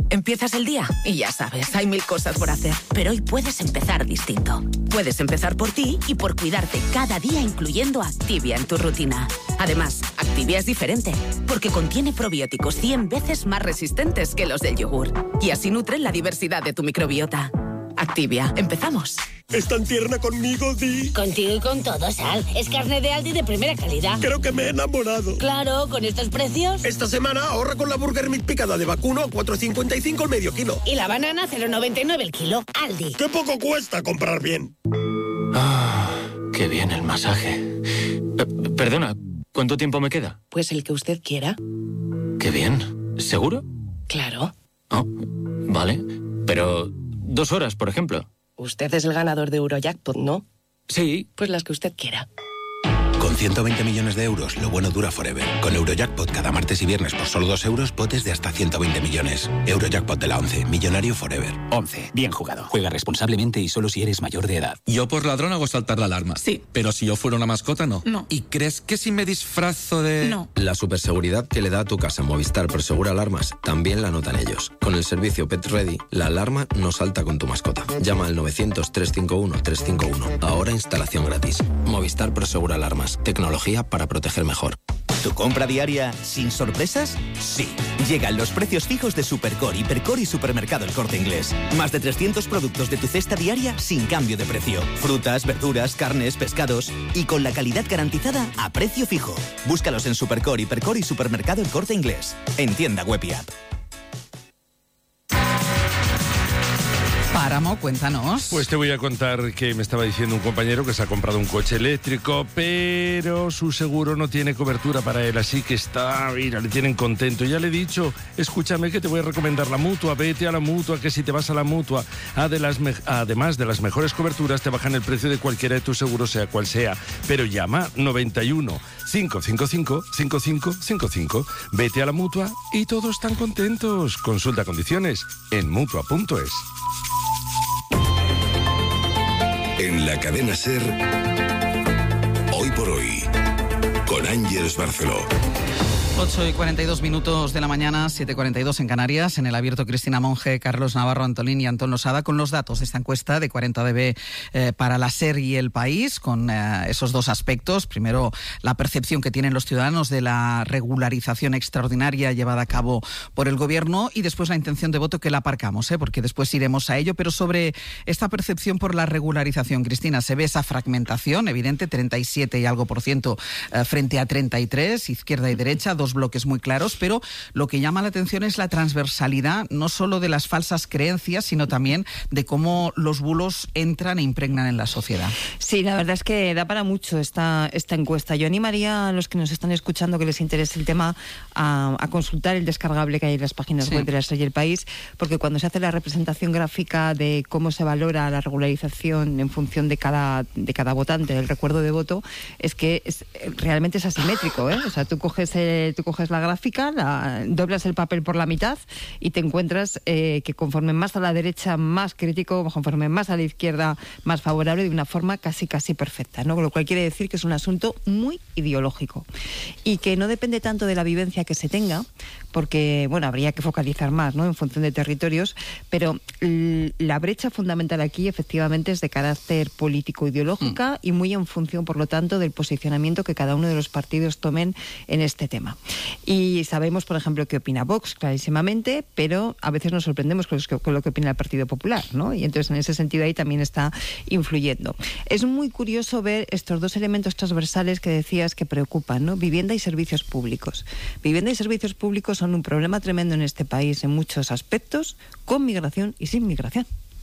Empiezas el día y ya sabes, hay mil cosas por hacer. Pero hoy puedes empezar distinto. Puedes empezar por ti y por cuidarte cada día, incluyendo Activia en tu rutina. Además, Activia es diferente, porque contiene probióticos cien veces más resistentes que los del yogur. Y así nutren la diversidad de tu microbiota. Activia, empezamos. ¿Es tan tierna conmigo, Di? Contigo y con todo, Sal. Es carne de Aldi de primera calidad. Creo que me he enamorado. Claro, con estos precios. Esta semana ahorra con la Burger Meat picada de vacuno a cuatro cincuenta y cinco el medio kilo. Y la banana cero noventa y nueve el kilo. Aldi. ¡Qué poco cuesta comprar bien! Ah, qué bien el masaje. Eh, perdona, ¿cuánto tiempo me queda? Pues el que usted quiera. Qué bien. ¿Seguro? Claro. Oh, vale. Pero dos horas, por ejemplo. Usted es el ganador de Eurojackpot, ¿no? Sí. Pues las que usted quiera. Con ciento veinte millones de euros, lo bueno dura forever. Con Eurojackpot cada martes y viernes por solo dos euros, potes de hasta ciento veinte millones. Eurojackpot de la once, millonario forever. once, bien jugado. Juega responsablemente y solo si eres mayor de edad. Yo por ladrón hago saltar la alarma. Sí. Pero si yo fuera una mascota, no. No. ¿Y crees que si me disfrazo de...? No. La superseguridad que le da a tu casa Movistar Prosegura Alarmas también la notan ellos. Con el servicio Pet Ready, la alarma no salta con tu mascota. Llama al novecientos, trescientos cincuenta y uno, trescientos cincuenta y uno. Ahora instalación gratis. Movistar Prosegura Alarmas. Tecnología para proteger mejor. ¿Tu compra diaria sin sorpresas? Sí. Llegan los precios fijos de Supercore, Hipercore y Supermercado El Corte Inglés. Más de trescientos productos de tu cesta diaria sin cambio de precio. Frutas, verduras, carnes, pescados. Y con la calidad garantizada a precio fijo. Búscalos en Supercore, Hipercore y Supermercado El Corte Inglés. En tienda web y app. Páramo, cuéntanos. Pues te voy a contar que me estaba diciendo un compañero que se ha comprado un coche eléctrico, pero su seguro no tiene cobertura para él, así que está, mira, le tienen contento. Ya le he dicho, escúchame que te voy a recomendar la Mutua, vete a la Mutua, que si te vas a la Mutua, además de las mejores coberturas, te bajan el precio de cualquiera de tus seguros, sea cual sea. Pero llama noventa y uno, cinco cinco cinco, cinco cinco cinco cinco. Vete a la Mutua y todos están contentos. Consulta condiciones en mutua punto es. En la cadena SER, Hoy por Hoy, con Ángeles Barceló. ocho y cuarenta y dos minutos de la mañana, siete y cuarenta y dos en Canarias. En el abierto, Cristina Monge, Carlos Navarro, Antolín y Antón Losada con los datos de esta encuesta de cuarenta D B eh, para la SER y El País, con eh, esos dos aspectos. Primero, la percepción que tienen los ciudadanos de la regularización extraordinaria llevada a cabo por el Gobierno, y después la intención de voto, que la aparcamos, ¿eh? porque después iremos a ello. Pero sobre esta percepción por la regularización, Cristina, se ve esa fragmentación evidente, treinta y siete y algo por ciento eh, frente a treinta y tres, izquierda y derecha, dos bloques muy claros, pero lo que llama la atención es la transversalidad, no solo de las falsas creencias, sino también de cómo los bulos entran e impregnan en la sociedad. Sí, la verdad es que da para mucho esta, esta encuesta. Yo animaría a los que nos están escuchando, que les interese el tema, a, a consultar el descargable que hay en las páginas sí. web de la SER y El País, porque cuando se hace la representación gráfica de cómo se valora la regularización en función de cada, de cada votante, el recuerdo de voto, es que es, realmente es asimétrico, ¿eh? O sea, tú coges el Tú coges la gráfica, la, doblas el papel por la mitad y te encuentras eh, que conforme más a la derecha, más crítico, conforme más a la izquierda, más favorable, de una forma casi casi perfecta, ¿no? Lo cual quiere decir que es un asunto muy ideológico y que no depende tanto de la vivencia que se tenga, porque, bueno, habría que focalizar más, ¿no?, en función de territorios, pero la brecha fundamental aquí efectivamente es de carácter político-ideológica mm. y muy en función, por lo tanto, del posicionamiento que cada uno de los partidos tomen en este tema. Y sabemos, por ejemplo, qué opina Vox, clarísimamente, pero a veces nos sorprendemos con, con lo que opina el Partido Popular, ¿no? Y entonces, en ese sentido, ahí también está influyendo. Es muy curioso ver estos dos elementos transversales que decías que preocupan, ¿no? Vivienda y servicios públicos. Vivienda y servicios públicos son un problema tremendo en este país en muchos aspectos, con migración y sin migración.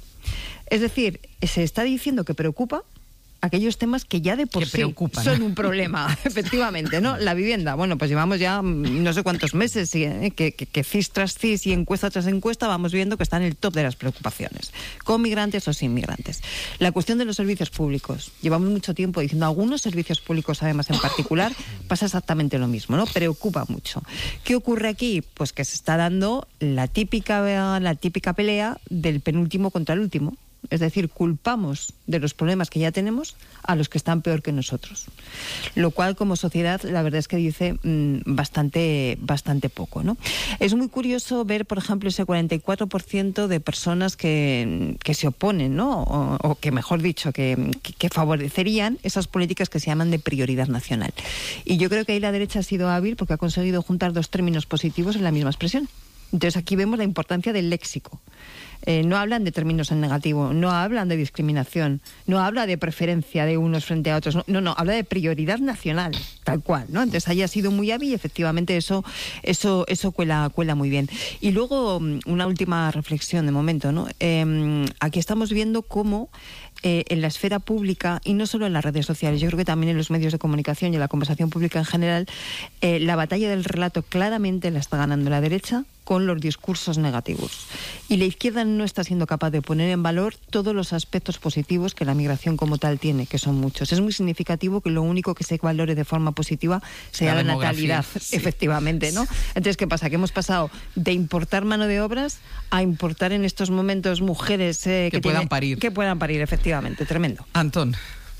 Es decir, se está diciendo que preocupa aquellos temas que ya de por que sí preocupan. son un problema, efectivamente, ¿no? La vivienda, bueno, pues llevamos ya no sé cuántos meses ¿eh? que, que, que cis tras cis y encuesta tras encuesta vamos viendo que está en el top de las preocupaciones, con migrantes o sin migrantes. La cuestión de los servicios públicos, llevamos mucho tiempo diciendo, algunos servicios públicos además en particular, pasa exactamente lo mismo, ¿no? Preocupa mucho. ¿Qué ocurre aquí? Pues que se está dando la típica, la típica pelea del penúltimo contra el último, Es decir, culpamos de los problemas que ya tenemos a los que están peor que nosotros. Lo cual, como sociedad, la verdad es que dice mmm, bastante, bastante poco, ¿no? Es muy curioso ver, por ejemplo, ese cuarenta y cuatro por ciento de personas que, que se oponen, ¿no? O, o que, mejor dicho, que, que, que favorecerían esas políticas que se llaman de prioridad nacional. Y yo creo que ahí la derecha ha sido hábil porque ha conseguido juntar dos términos positivos en la misma expresión. Entonces aquí vemos la importancia del léxico. Eh, no hablan de términos en negativo, no hablan de discriminación, no habla de preferencia de unos frente a otros, no, no, no habla de prioridad nacional, tal cual, ¿no? Entonces ahí ha sido muy hábil y efectivamente eso, eso, eso cuela, cuela muy bien. Y luego una última reflexión de momento, ¿no? Eh, aquí estamos viendo cómo Eh, en la esfera pública, y no solo en las redes sociales, yo creo que también en los medios de comunicación y en la conversación pública en general, eh, la batalla del relato claramente la está ganando la derecha con los discursos negativos. Y la izquierda no está siendo capaz de poner en valor todos los aspectos positivos que la migración como tal tiene, que son muchos. Es muy significativo que lo único que se valore de forma positiva sea la, la natalidad, sí. Efectivamente, ¿no? Entonces, ¿qué pasa? Que hemos pasado de importar mano de obras a importar en estos momentos mujeres eh, que, que puedan tiene, parir. Que puedan parir, efectivamente. Tremendo. Antón.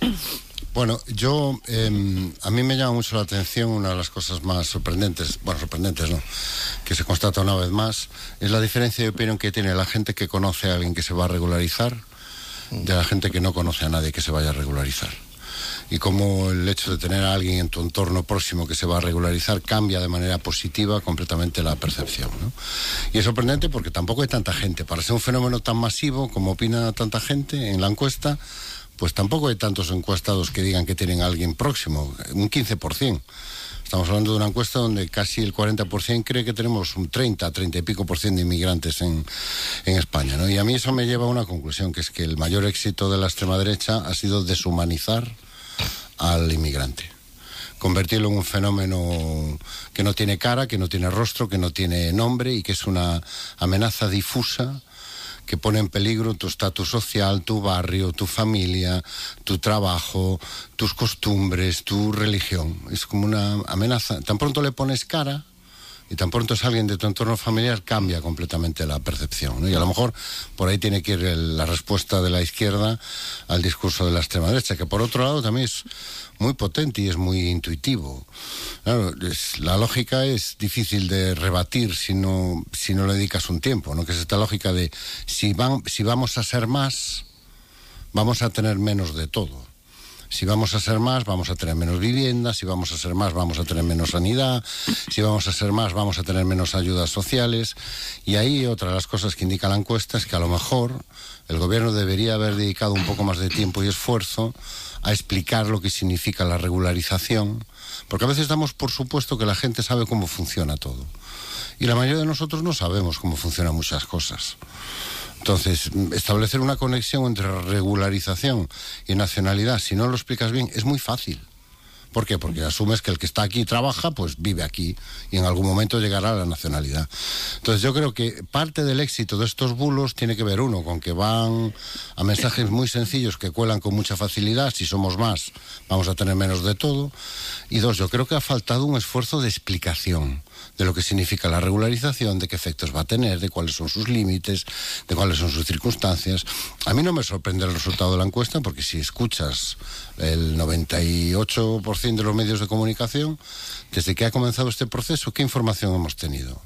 Bueno, yo, eh, a mí me llama mucho la atención una de las cosas más sorprendentes, bueno, sorprendentes, ¿no?, que se constata una vez más, es la diferencia de opinión que tiene la gente que conoce a alguien que se va a regularizar de la gente que no conoce a nadie que se vaya a regularizar. Y cómo el hecho de tener a alguien en tu entorno próximo que se va a regularizar cambia de manera positiva completamente la percepción, ¿no? Y es sorprendente porque tampoco hay tanta gente. Para ser un fenómeno tan masivo como opina tanta gente en la encuesta, pues tampoco hay tantos encuestados que digan que tienen a alguien próximo, un quince por ciento. Estamos hablando de una encuesta donde casi el cuarenta por ciento cree que tenemos un treinta, treinta y pico por ciento de inmigrantes en, en España, ¿no? Y a mí eso me lleva a una conclusión, que es que el mayor éxito de la extrema derecha ha sido deshumanizar al inmigrante. Convertirlo en un fenómeno que no tiene cara, que no tiene rostro, que no tiene nombre y que es una amenaza difusa que pone en peligro tu estatus social, tu barrio, tu familia, tu trabajo, tus costumbres, tu religión. Es como una amenaza. Tan pronto le pones cara y tan pronto es alguien de tu entorno familiar, cambia completamente la percepción, ¿no? Y a lo mejor por ahí tiene que ir el, la respuesta de la izquierda al discurso de la extrema derecha, que por otro lado también es muy potente y es muy intuitivo. Claro, es, la lógica es difícil de rebatir si no, si no le dedicas un tiempo, ¿no? Que es esta lógica de si, van, si vamos a ser más, vamos a tener menos de todo. Si vamos a ser más, vamos a tener menos viviendas. Si vamos a ser más, vamos a tener menos sanidad. Si vamos a ser más, vamos a tener menos ayudas sociales. Y ahí otra de las cosas que indica la encuesta es que a lo mejor el gobierno debería haber dedicado un poco más de tiempo y esfuerzo a explicar lo que significa la regularización, porque a veces damos por supuesto que la gente sabe cómo funciona todo. Y la mayoría de nosotros no sabemos cómo funcionan muchas cosas. Entonces, establecer una conexión entre regularización y nacionalidad, si no lo explicas bien, es muy fácil. ¿Por qué? Porque asumes que el que está aquí y trabaja, pues vive aquí y en algún momento llegará a la nacionalidad. Entonces yo creo que parte del éxito de estos bulos tiene que ver, uno, con que van a mensajes muy sencillos que cuelan con mucha facilidad. Si somos más, vamos a tener menos de todo. Y dos, yo creo que ha faltado un esfuerzo de explicación de lo que significa la regularización, de qué efectos va a tener, de cuáles son sus límites, de cuáles son sus circunstancias. A mí no me sorprende el resultado de la encuesta, porque si escuchas el noventa y ocho por ciento de los medios de comunicación, desde que ha comenzado este proceso, ¿qué información hemos tenido?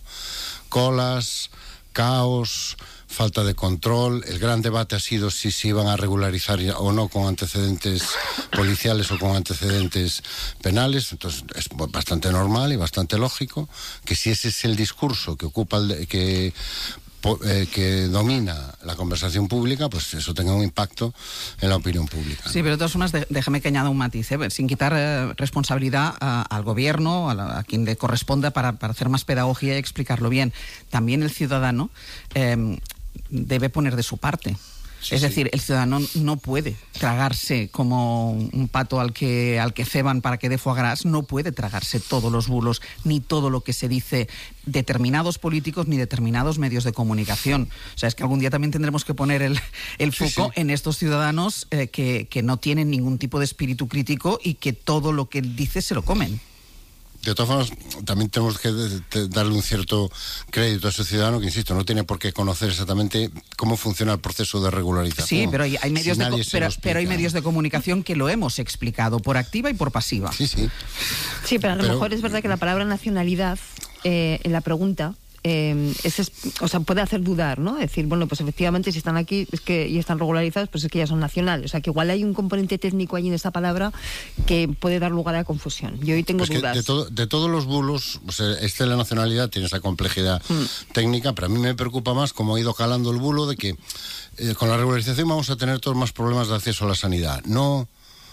Colas, caos, falta de control. El gran debate ha sido si se iban a regularizar o no con antecedentes policiales o con antecedentes penales. Entonces es bastante normal y bastante lógico que si ese es el discurso que ocupa el, que eh, que domina la conversación pública, pues eso tenga un impacto en la opinión pública, ¿no? Sí, pero de todas formas, de, déjame que añada un matiz, ¿eh? Sin quitar eh, responsabilidad a, al gobierno, a, la, a quien le corresponda para, para hacer más pedagogía y explicarlo bien. También el ciudadano eh, debe poner de su parte. Sí, es decir, sí. El ciudadano no puede tragarse como un pato al que, al que ceban para que dé foie gras, no puede tragarse todos los bulos, ni todo lo que se dice determinados políticos, ni determinados medios de comunicación. O sea, es que algún día también tendremos que poner el, el foco sí, sí. en estos ciudadanos eh, que, que no tienen ningún tipo de espíritu crítico y que todo lo que dice se lo comen. De todas formas, también tenemos que de, de darle un cierto crédito a ese ciudadano que, insisto, no tiene por qué conocer exactamente cómo funciona el proceso de regularización. Sí, pero hay, hay medios si de, pero, pero hay medios de comunicación que lo hemos explicado por activa y por pasiva. Sí, sí. Sí, pero a lo Pero- mejor es verdad que la palabra nacionalidad eh, en la pregunta eh, es, es- o sea, puede hacer dudar, ¿no? Decir, bueno, pues efectivamente si están aquí es que y están regularizados, pues es que ya son nacionales. O sea, que igual hay un componente técnico ahí en esa palabra que puede dar lugar a confusión. Yo hoy tengo Pues que dudas. de, todo- de todos los bulos, pues, eh, este de la nacionalidad tiene esa complejidad Mm. técnica, pero a mí me preocupa más cómo ha ido calando el bulo de que eh, con la regularización vamos a tener todos más problemas de acceso a la sanidad. No,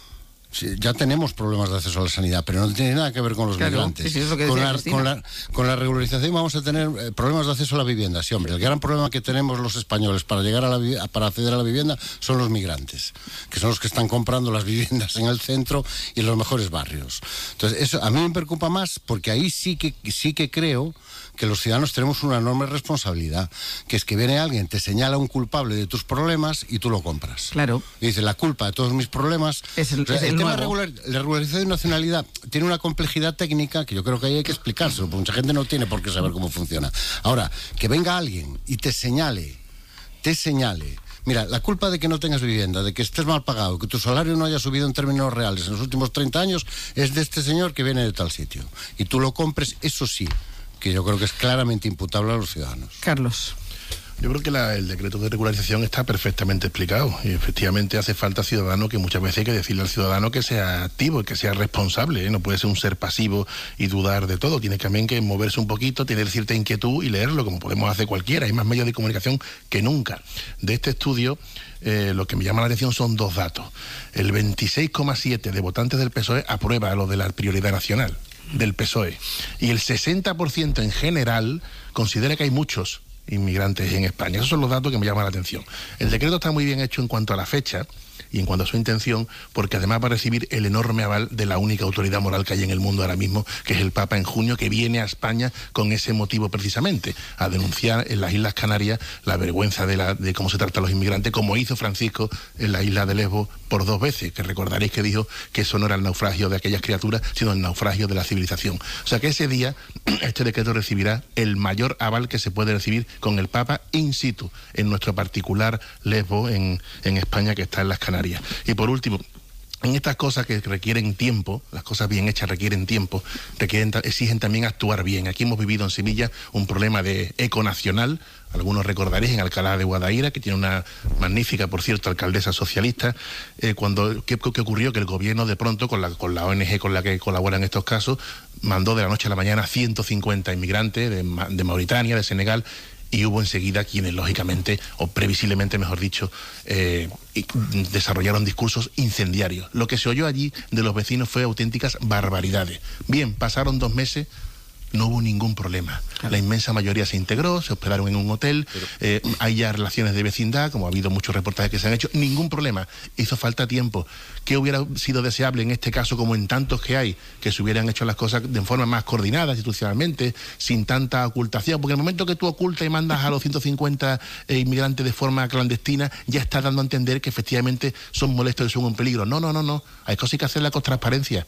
sí, ya tenemos problemas de acceso a la sanidad, pero no tiene nada que ver con los Claro, migrantes. sí, sí, es lo que con, decía la, Cristina. con, la, con la regularización vamos a tener eh, problemas de acceso a la vivienda. Sí, hombre, el gran problema que tenemos los españoles para llegar a la vi- para acceder a la vivienda son los migrantes, que son los que están comprando las viviendas en el centro y en los mejores barrios. Entonces, eso a mí me preocupa más porque ahí sí que sí que creo que los ciudadanos tenemos una enorme responsabilidad, que es que viene alguien, te señala un culpable de tus problemas y tú lo compras. Claro. Y dice, la culpa de todos mis problemas... Es el- O sea, es el tema nuevo. regular- la regularización de nacionalidad tiene una complejidad técnica que yo creo que ahí hay que explicárselo, porque mucha gente no tiene por qué saber cómo funciona. Ahora, que venga alguien y te señale, te señale... Mira, la culpa de que no tengas vivienda, de que estés mal pagado, que tu salario no haya subido en términos reales en los últimos treinta años, es de este señor que viene de tal sitio. Y tú lo compres, eso sí, que yo creo que es claramente imputable a los ciudadanos. Carlos. Yo creo que la- el decreto de regularización está perfectamente explicado y efectivamente hace falta ciudadano, que muchas veces hay que decirle al ciudadano que sea activo, que sea responsable, ¿eh? No puede ser un ser pasivo y dudar de todo, tiene también que moverse un poquito, tener cierta inquietud y leerlo como podemos hacer cualquiera. Hay más medios de comunicación que nunca. De este estudio, eh, lo que me llama la atención son dos datos. El veintiséis coma siete de votantes del P S O E aprueba lo de la prioridad nacional del P S O E y el sesenta por ciento en general considera que hay muchos inmigrantes en España. Esos son los datos que me llaman la atención. El decreto está muy bien hecho en cuanto a la fecha y en cuanto a su intención, porque además va a recibir el enorme aval de la única autoridad moral que hay en el mundo ahora mismo, que es el Papa en junio, que viene a España con ese motivo precisamente, a denunciar en las Islas Canarias la vergüenza de, la, de cómo se trata a los inmigrantes, como hizo Francisco en la isla de Lesbos por dos veces, que recordaréis que dijo que eso no era el naufragio de aquellas criaturas, sino el naufragio de la civilización. O sea que ese día este decreto recibirá el mayor aval que se puede recibir con el Papa in situ, en nuestro particular Lesbos en, en España, que está en las Canarias. Y por último, en estas cosas que requieren tiempo, las cosas bien hechas requieren tiempo, requieren, exigen también actuar bien. Aquí hemos vivido en Sevilla un problema de eco nacional. Algunos recordaréis en Alcalá de Guadaira, que tiene una magnífica, por cierto, alcaldesa socialista, eh, cuando ¿qué, qué ocurrió? Que el gobierno de pronto, con la, con la O N G con la que colabora en estos casos, mandó de la noche a la mañana ciento cincuenta inmigrantes de, Ma- de Mauritania, de Senegal, y hubo enseguida quienes, lógicamente, o previsiblemente, mejor dicho, eh, y- desarrollaron discursos incendiarios. Lo que se oyó allí de los vecinos fue auténticas barbaridades. Bien, pasaron dos meses, no hubo ningún problema. La inmensa mayoría se integró, se hospedaron en un hotel, eh, hay ya relaciones de vecindad, como ha habido muchos reportajes que se han hecho, ningún problema. Hizo falta tiempo. ¿Qué hubiera sido deseable en este caso, como en tantos que hay, que se hubieran hecho las cosas de forma más coordinada institucionalmente, sin tanta ocultación? Porque en el momento que tú ocultas y mandas a los ciento cincuenta eh, inmigrantes de forma clandestina, ya estás dando a entender que efectivamente son molestos y son un peligro. No, no, no, no. Hay cosas que hay que hacerlas con transparencia.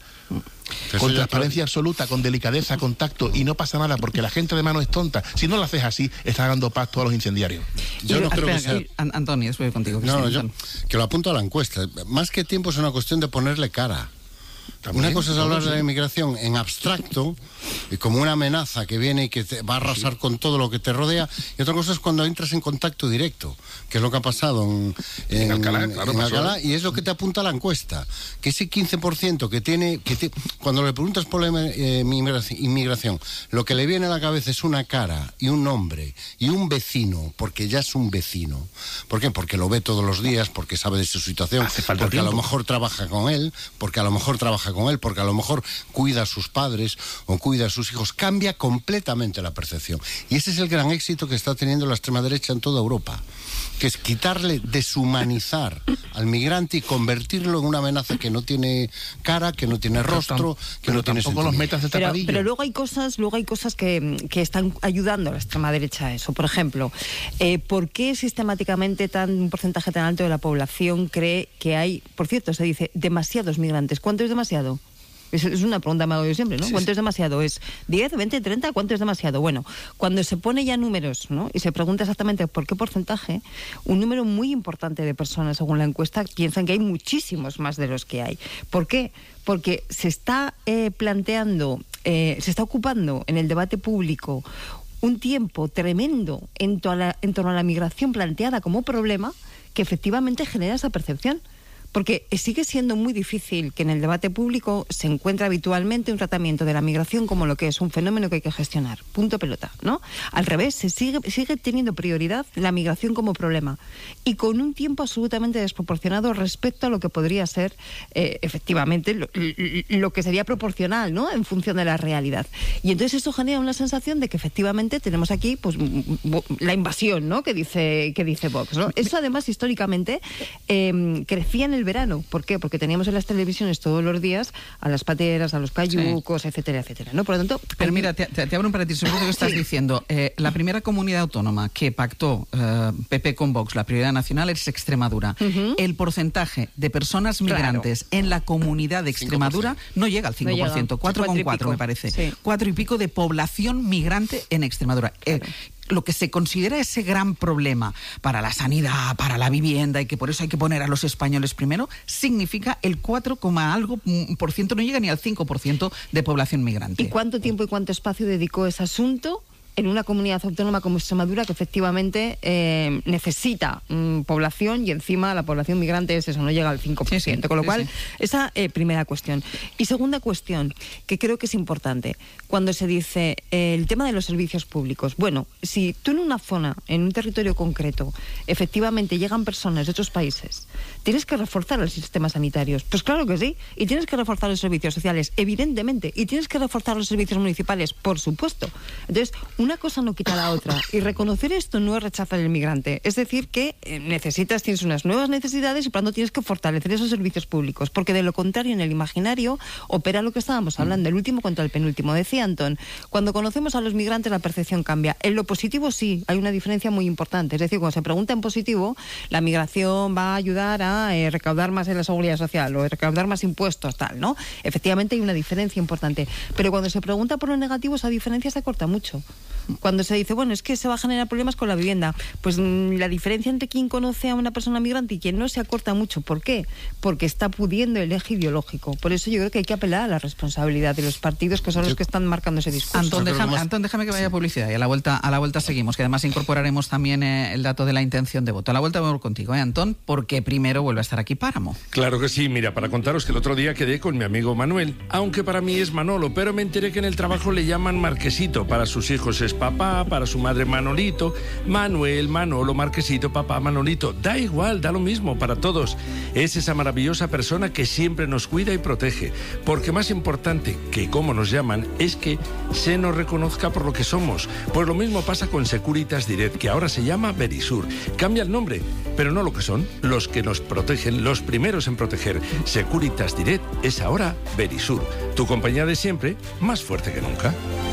Eso Con ya transparencia absoluta, con delicadeza, con tacto, y no pasa nada porque la gente además no es tonta. Si no lo haces así, estás dando pasto a los incendiarios. Yo no creo que sea... An- Antonio, después contigo. No, no, Cristina. yo que lo apunto a la encuesta. Más que tiempo es una cuestión de ponerle cara. También, Una cosa es todo, hablar de la sí. inmigración en abstracto y como una amenaza que viene y que te va a arrasar con todo lo que te rodea, y otra cosa es cuando entras en contacto directo, que es lo que ha pasado en, En Alcalá, claro, en pasó. Alcalá, y es lo que te apunta la encuesta, que ese quince por ciento que tiene, que te- cuando le preguntas por la eh, inmigración, inmigración, lo que le viene a la cabeza es una cara y un nombre y un vecino, porque ya es un vecino. ¿Por qué? Porque lo ve todos los días, porque sabe de su situación, Hace falta porque a lo tiempo. mejor trabaja con él, porque a lo mejor trabaja con él, porque a lo mejor cuida a sus padres o cuida a sus hijos. Cambia completamente la percepción. Y ese es el gran éxito que está teniendo la extrema derecha en toda Europa, que es quitarle, deshumanizar al migrante y convertirlo en una amenaza que no tiene cara, que no tiene rostro, que pero no tiene tampoco los sentimiento. metas de Pero, tapadillo. pero luego hay cosas, luego hay cosas que, que están ayudando a la extrema derecha a eso. Por ejemplo, eh, ¿por qué sistemáticamente tan un porcentaje tan alto de la población cree que hay, por cierto, se dice demasiados migrantes? ¿Cuánto es demasiado? Es, es una pregunta que me hago yo siempre, ¿no? Sí, ¿Cuánto sí. es demasiado? ¿Es diez, veinte, treinta? ¿Cuánto es demasiado? Bueno, cuando se pone ya números, ¿no? Y se pregunta exactamente por qué porcentaje, un número muy importante de personas, según la encuesta, piensan que hay muchísimos más de los que hay. ¿Por qué? Porque se está eh, planteando, eh, se está ocupando en el debate público un tiempo tremendo en, to- la, en torno a la migración planteada como problema que efectivamente genera esa percepción. Porque sigue siendo muy difícil que en el debate público se encuentre habitualmente un tratamiento de la migración como lo que es un fenómeno que hay que gestionar. Punto pelota, ¿no? Al revés, se sigue, sigue teniendo prioridad la migración como problema y con un tiempo absolutamente desproporcionado respecto a lo que podría ser eh, efectivamente lo, lo que sería proporcional, ¿no? En función de la realidad. Y entonces eso genera una sensación de que efectivamente tenemos aquí pues la invasión, ¿no? Que dice, que dice Vox, ¿no? Eso además históricamente eh, crecía en el verano. ¿Por qué? Porque teníamos en las televisiones todos los días a las pateras, a los cayucos, sí. etcétera, etcétera, ¿no? Por lo tanto... Pero mira, te, te, te abro un paréntesis sobre lo que estás sí. diciendo. Eh, la primera comunidad autónoma que pactó eh, P P con Vox, la prioridad nacional, es Extremadura. Uh-huh. El porcentaje de personas migrantes claro. en la comunidad de Extremadura cinco por ciento no llega al cinco por ciento, no cuatro coma cuatro me parece. Sí. Cuatro y pico de población migrante en Extremadura. Claro. Eh, lo que se considera ese gran problema para la sanidad, para la vivienda, y que por eso hay que poner a los españoles primero, significa el cuatro, algo por ciento, no llega ni al cinco por ciento de población migrante. ¿Y cuánto tiempo y cuánto espacio dedicó ese asunto en una comunidad autónoma como Extremadura, que efectivamente eh, necesita mm, población, y encima la población migrante es eso, no llega al cinco por ciento? Sí, sí, con lo sí, cual, sí. esa eh, primera cuestión. Y segunda cuestión, que creo que es importante, cuando se dice eh, el tema de los servicios públicos. Bueno, si tú en una zona, en un territorio concreto, efectivamente llegan personas de otros países, ¿tienes que reforzar el sistema sanitario? Pues claro que sí. Y tienes que reforzar los servicios sociales, evidentemente. Y tienes que reforzar los servicios municipales, por supuesto. Entonces, una cosa no quita la otra. Y reconocer esto no es rechazar al inmigrante. Es decir, que eh, necesitas, tienes unas nuevas necesidades y por lo tanto tienes que fortalecer esos servicios públicos. Porque de lo contrario, en el imaginario opera lo que estábamos hablando, el último contra el penúltimo. Decía Antón, cuando conocemos a los migrantes la percepción cambia. En lo positivo sí, hay una diferencia muy importante. Es decir, cuando se pregunta en positivo, la migración va a ayudar a eh, recaudar más en la seguridad social o recaudar más impuestos, tal, ¿no? Efectivamente hay una diferencia importante. Pero cuando se pregunta por lo negativo, esa diferencia se acorta mucho. Cuando se dice, bueno, es que se va a generar problemas con la vivienda, pues mmm, la diferencia entre quien conoce a una persona migrante y quien no se acorta mucho. ¿Por qué? Porque está pudiendo el eje ideológico. Por eso yo creo que hay que apelar a la responsabilidad de los partidos, que son los que están marcando ese discurso. Antón, déjame, Antón, déjame que vaya a publicidad y a la vuelta a la vuelta seguimos, que además incorporaremos también eh, el dato de la intención de voto. A la vuelta vamos contigo, ¿eh, Antón? Porque primero vuelve a estar aquí Páramo. Claro que sí, mira, para contaros que el otro día quedé con mi amigo Manuel, aunque para mí es Manolo, pero me enteré que en el trabajo le llaman Marquesito. Para sus hijos es papá, para su madre Manolito, Manuel, Manolo, Marquesito, papá, Manolito. Da igual, da lo mismo para todos. Es esa maravillosa persona que siempre nos cuida y protege. Porque más importante que cómo nos llaman es que se nos reconozca por lo que somos. Pues lo mismo pasa con Securitas Direct, que ahora se llama Verisur. Cambia el nombre, pero no lo que son. Los que nos protegen, los primeros en proteger. Securitas Direct es ahora Verisur. Tu compañía de siempre, más fuerte que nunca.